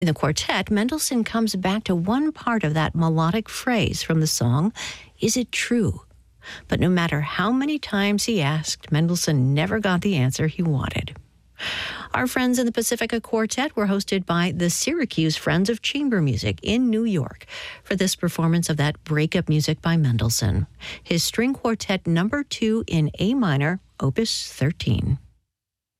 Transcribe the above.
In the quartet, Mendelssohn comes back to one part of that melodic phrase from the song, "Is it true?" But no matter how many times he asked, Mendelssohn never got the answer he wanted. Our friends in the Pacifica Quartet were hosted by the Syracuse Friends of Chamber Music in New York for this performance of that breakup music by Mendelssohn, his String Quartet No. 2 in A minor, Opus 13.